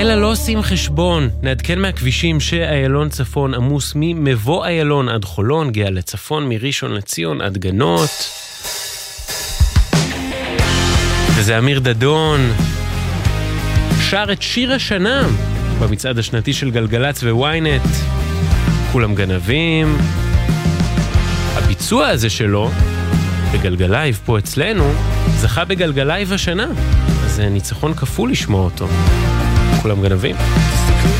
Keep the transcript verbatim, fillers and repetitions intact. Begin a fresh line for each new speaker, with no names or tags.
הלילה לא עושים חשבון, נעדכן מהכבישים שאיילון צפון עמוס ממבוא איילון עד חולון, גאה לצפון מראשון לציון עד גנות. וזה אמיר דדון, שר את שיר השנה במצעד השנתי של גלגלץ וויינט, כולם גנבים. הביצוע הזה שלו בגלגלייב פה אצלנו זכה בגלגלייב השנה, אז ניצחון כפול לשמוע אותו. כולם גנבים.